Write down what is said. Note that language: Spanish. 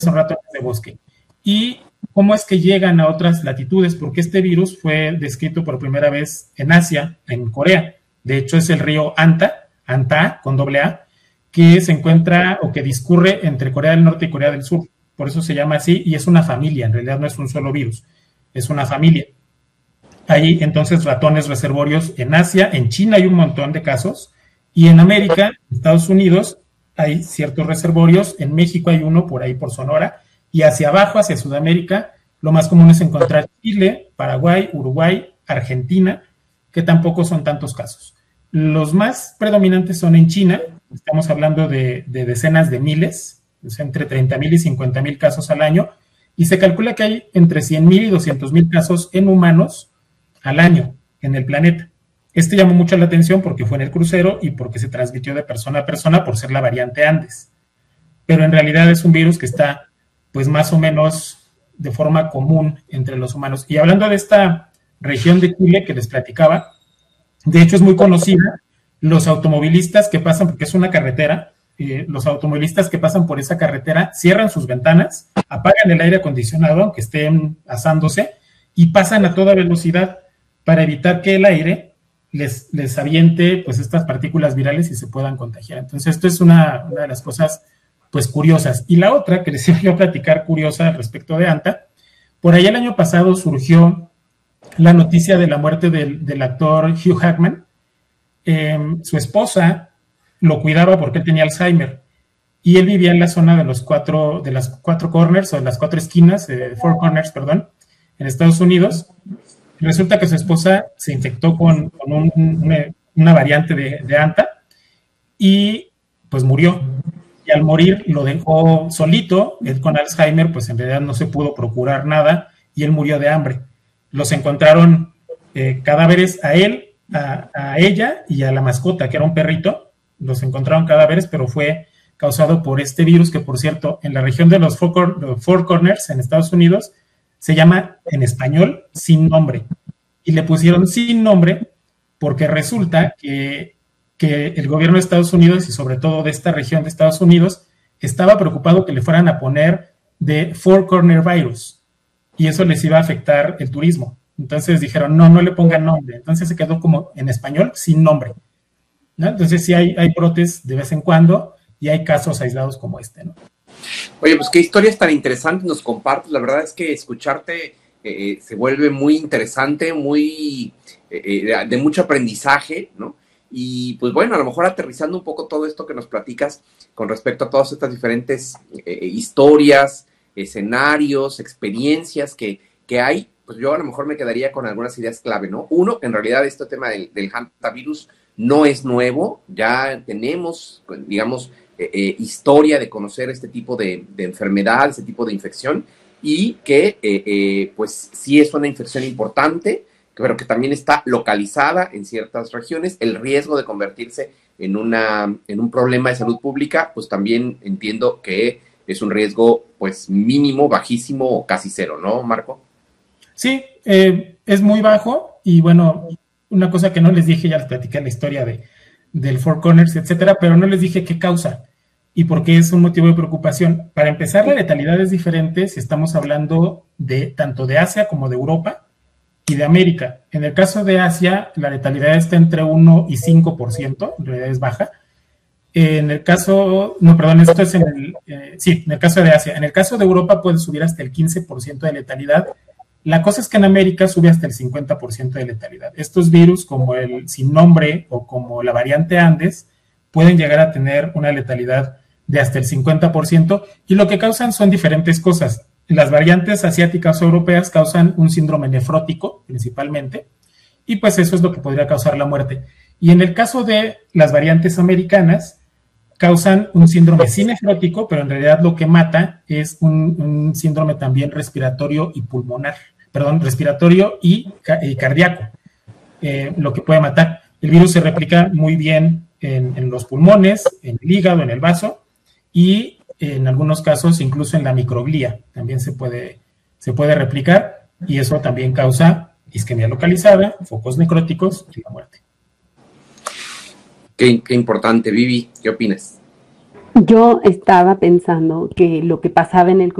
son ratones de bosque. ¿Y cómo es que llegan a otras latitudes? Porque este virus fue descrito por primera vez en Asia, en Corea. De hecho, es el río Anta, con doble A, que se encuentra o que discurre entre Corea del Norte y Corea del Sur. Por eso se llama así, y es una familia, en realidad no es un solo virus, es una familia. Hay entonces ratones reservorios en Asia, en China hay un montón de casos, y en América, en Estados Unidos, hay ciertos reservorios, en México hay uno por ahí por Sonora, y hacia abajo, hacia Sudamérica, lo más común es encontrar Chile, Paraguay, Uruguay, Argentina, que tampoco son tantos casos. Los más predominantes son en China, estamos hablando de decenas de miles, o sea, entre 30,000 y 50,000 casos al año, y se calcula que hay entre 100,000 y 200,000 casos en humanos al año en el planeta. Este llamó mucho la atención porque fue en el crucero y porque se transmitió de persona a persona por ser la variante Andes. Pero en realidad es un virus que está, pues, más o menos de forma común entre los humanos. Y hablando de esta región de Chile que les platicaba, de hecho es muy conocida, los automovilistas que pasan, porque es una carretera, los automovilistas que pasan por esa carretera cierran sus ventanas, apagan el aire acondicionado, aunque estén asándose, y pasan a toda velocidad para evitar que el aire les aviente, pues, estas partículas virales y se puedan contagiar. Entonces, esto es una de las cosas, pues, curiosas. Y la otra que les iba a platicar curiosa respecto de Anta, por ahí el año pasado surgió la noticia de la muerte del actor Hugh Jackman. Su esposa lo cuidaba porque él tenía Alzheimer y él vivía en la zona de las cuatro corners, o de las cuatro esquinas, four corners, perdón, en Estados Unidos. Resulta que su esposa se infectó con una variante de Anta y pues murió. Y al morir lo dejó solito. Él con Alzheimer pues en realidad no se pudo procurar nada y él murió de hambre. Los encontraron cadáveres a él, a ella y a la mascota, que era un perrito. Los encontraron cadáveres, pero fue causado por este virus que, por cierto, en la región de los Four Corners en Estados Unidos se llama en español sin nombre. Y le pusieron sin nombre porque resulta que el gobierno de Estados Unidos y sobre todo de esta región de Estados Unidos estaba preocupado que le fueran a poner de Four Corner Virus y eso les iba a afectar el turismo. Entonces dijeron, no le pongan nombre. Entonces se quedó como en español sin nombre, ¿no? Entonces sí hay brotes de vez en cuando y hay casos aislados como este, ¿no? Oye, pues qué historias tan interesantes nos compartes. La verdad es que escucharte se vuelve muy interesante, muy de mucho aprendizaje, ¿no? Y pues bueno, a lo mejor aterrizando un poco todo esto que nos platicas con respecto a todas estas diferentes historias, escenarios, experiencias que hay, pues yo a lo mejor me quedaría con algunas ideas clave, ¿no? Uno, en realidad este tema del hantavirus no es nuevo, ya tenemos, digamos, historia de conocer este tipo de enfermedad, este tipo de infección, y que pues sí es una infección importante, pero que también está localizada en ciertas regiones. El riesgo de convertirse en un problema de salud pública, pues también entiendo que es un riesgo pues mínimo, bajísimo o casi cero, ¿no, Marco? Sí, es muy bajo y bueno, una cosa que no les dije, ya les platiqué la historia del Four Corners, etcétera, pero no les dije qué causa y por qué es un motivo de preocupación. Para empezar, la letalidad es diferente si estamos hablando de tanto de Asia como de Europa y de América. En el caso de Asia, la letalidad está entre 1 y 5%, en realidad es baja. En el caso, no, perdón, esto es en el caso de Asia. En el caso de Europa puede subir hasta el 15% de letalidad. La cosa es que en América sube hasta el 50% de letalidad. Estos virus, como el sin nombre o como la variante Andes, pueden llegar a tener una letalidad de hasta el 50%, y lo que causan son diferentes cosas. Las variantes asiáticas o europeas causan un síndrome nefrótico, principalmente, y pues eso es lo que podría causar la muerte. Y en el caso de las variantes americanas, causan un síndrome sí nefrótico, pero en realidad lo que mata es un síndrome también respiratorio y pulmonar, respiratorio y cardíaco, lo que puede matar. El virus se replica muy bien en los pulmones, en el hígado, en el vaso, y en algunos casos incluso en la microglía también se puede replicar, y eso también causa isquemia localizada, focos necróticos y la muerte. Qué importante. Vivi, ¿qué opinas? Yo estaba pensando que lo que pasaba en el